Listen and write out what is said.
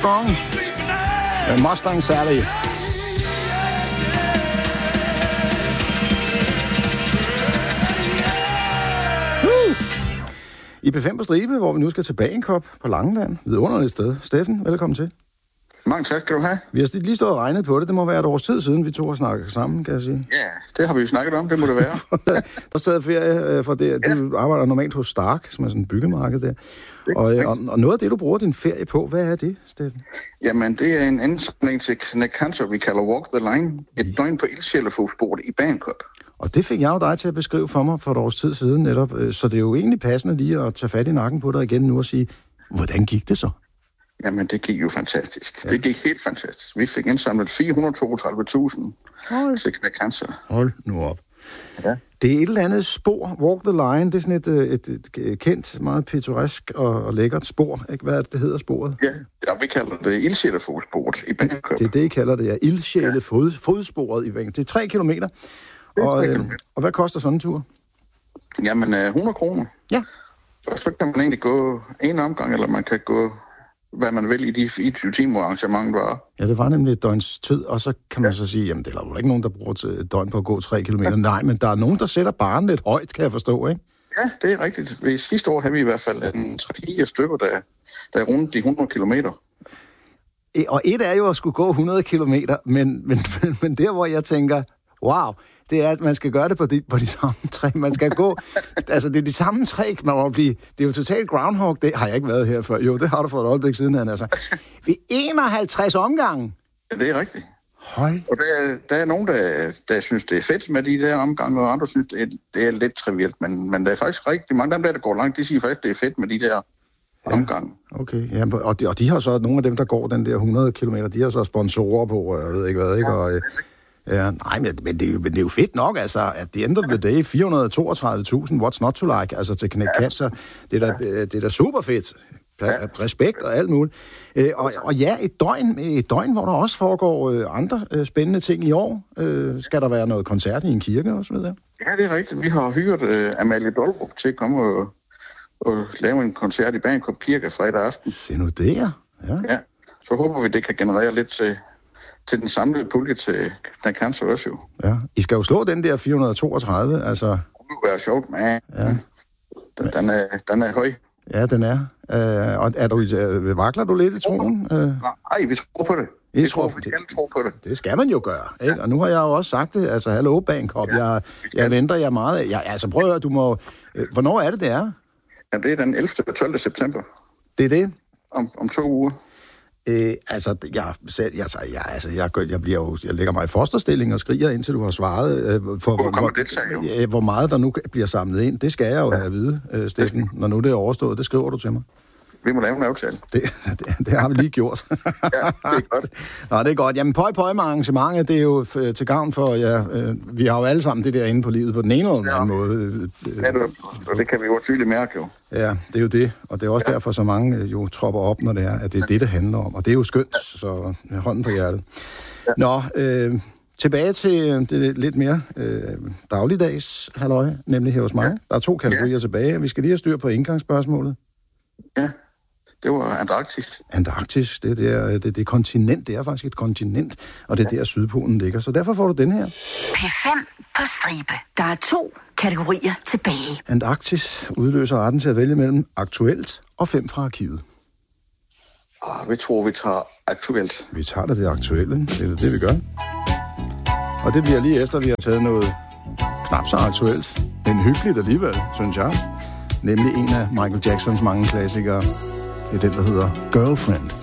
Armstrong. Mustang Sally. I P5 på stribe, hvor vi nu skal til Bagenkop på Langeland. Vidunderligt sted. Steffen, velkommen til. Mange tak skal du have. Vi har lige stået og regnet på det. Det må være et års tid siden, vi to har snakket sammen, kan jeg sige. Ja, det har vi jo snakket om. Det må det være. Der stadig ferie for det. Du arbejder normalt hos Stark, som er sådan et byggemarked der. Og noget af det, du bruger din ferie på, hvad er det, Steffen? Jamen, det er en ansætning til Knæk Cancer, vi kalder Walk the Line. Et døgn på ildsjælefogssporet i Bagenkop. Og det fik jeg jo dig til at beskrive for mig for et års tid siden netop. Så det er jo egentlig passende lige at tage fat i nakken på dig igen nu og sige, hvordan gik det så? Jamen, det gik jo fantastisk. Ja. Det gik helt fantastisk. Vi fik indsamlet 432.000 til Knæk Cancer. Hold nu op. Ja. Det er et eller andet spor, Walk the Line, det er sådan et kendt, meget pittoresk og lækkert spor, ikke? Hvad det hedder sporet? Ja, vi kalder det ildsjælefogssporet i Bagenkop. Det er det, I kalder det, ja. Ildsjælefodsporet i Bagenkop. Det er 3 kilometer. Og hvad koster sådan en tur? Jamen, 100 kroner. Ja. Så kan man egentlig gå en omgang, eller man kan gå, hvad man vil i de 24 timer, hvor arrangementet var. Ja, det var nemlig et døgns tid, og så kan man så sige, jamen, det er jo ikke nogen, der bruger et døgn på at gå 3 kilometer. Ja. Nej, men der er nogen, der sætter barren lidt højt, kan jeg forstå, ikke? Ja, det er rigtigt. Sidste år havde vi i hvert fald en 3-4 stykker, der er rundt de 100 kilometer. Og et er jo at skulle gå 100 kilometer, men der, hvor jeg tænker, wow, det er, at man skal gøre det på de samme tre. Man skal gå, altså det er de samme tre, man må blive, det er jo totalt groundhog, det har jeg ikke været her før. Jo, det har du for et øjeblik siden, han altså. Ved 51 omgange. Ja, det er rigtigt. Hold. Og der er nogen, der synes, det er fedt med de der omgange, og andre synes, det er lidt trivielt, men der er faktisk rigtig mange af dem, der går langt, de siger faktisk, det er fedt med de der omgange. Okay, ja, og de har så, nogle af dem, der går den der 100 kilometer, de har så sponsorer på, og jeg ved ikke hvad, ikke? Ja. Og, ja, nej, men det er jo fedt nok, altså, at the end of the day, 432.000, what's not to like, altså til Knæk Cancer, det er da super fedt. Respekt og alt muligt. Og ja, et døgn, hvor der også foregår andre spændende ting i år. Skal der være noget koncert i en kirke og så videre? Ja, det er rigtigt. Vi har hyret Amalie Dollerup til at komme og lave en koncert i Bagenkop Kirke fredag aften. Se nu det, ja. Ja, så håber vi, det kan generere lidt til den samlede pulje til Knæk Cancer også jo. Ja, I skal jo slå den der 432, altså. Det vil være sjovt, men ja. Den er høj. Ja, den er. Og vakler du lidt i troen? Nej, vi tror på det. Vi tror på det. Det skal man jo gøre, ikke? Ja. Og nu har jeg jo også sagt det, altså, hallo, Bagenkop, jeg venter jer meget af. Altså, prøv at høre, du må... Hvornår er det er? Jamen, det er den 11. og 12. september. Det er det? Om 2 uger. Jeg lægger mig i fosterstilling og skriger, indtil du har svaret, hvor meget der nu bliver samlet ind. Det skal jeg jo have at vide, Steffen, når nu det er overstået. Det skriver du til mig. Vi må lave en aftale. Det har vi lige gjort. Ja, det er godt. Nå, det er godt. Jamen, pøj med arrangementet, det er jo til gavn for, vi har jo alle sammen det der inde på livet på den ene eller den anden måde. Og det kan vi jo tydeligt mærke jo. Ja, det er jo det. Og det er også derfor, så mange jo tropper op, når det er, at det er det handler om. Og det er jo skønt, så hånden på hjertet. Ja. Nå, tilbage til det lidt mere dagligdags halløj, nemlig her hos mig. Ja. Der er 2 kategorier tilbage, og vi skal lige have styr på indgangsspørgsmålet. Ja. Det var Antarktis. Antarktis, det kontinent, det er faktisk et kontinent, og det er der Sydpolen ligger. Så derfor får du den her. P5 på stribe. Der er 2 kategorier tilbage. Antarktis udløser retten til at vælge mellem aktuelt og 5 fra arkivet. Vi tror, vi tager aktuelt. Vi tager det aktuelle, det er det, vi gør. Og det bliver lige efter, vi har taget noget knap så aktuelt, men hyggeligt alligevel, synes jeg. Nemlig en af Michael Jacksons mange klassikere. Det er den, der hedder Girlfriend.